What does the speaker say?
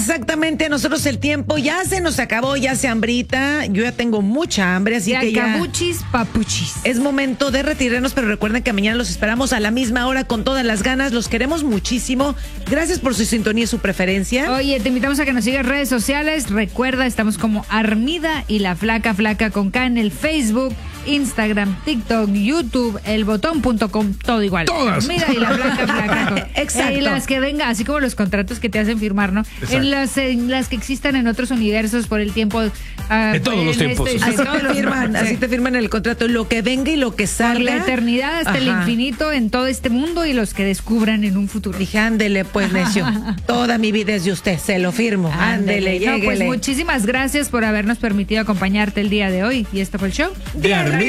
Exactamente, a nosotros el tiempo ya se nos acabó, ya se hambrita. Yo ya tengo mucha hambre, así que ya. Cabuchis, papuchis. Es momento de retirarnos, pero recuerden que mañana los esperamos a la misma hora con todas las ganas. Los queremos muchísimo. Gracias por su sintonía y su preferencia. Oye, te invitamos a que nos sigas en redes sociales. Recuerda, estamos como Armida y la Flaca con K en el Facebook, Instagram, TikTok, YouTube, elbotón.com, todo igual. Todas. Armida y la Flaca. Exacto. Y las que venga, así como los contratos que te hacen firmar, ¿no? En las que existan en otros universos por el tiempo. En todos los tiempos. Así te firman el contrato, lo que venga y lo que salga. Por la eternidad hasta el infinito en todo este mundo y los que descubran en un futuro. Dije, ándele, pues, necio. Toda mi vida es de usted, se lo firmo. Ándele, No, lléguele. pues muchísimas gracias por habernos permitido acompañarte el día de hoy. Y esto fue el show De Armida.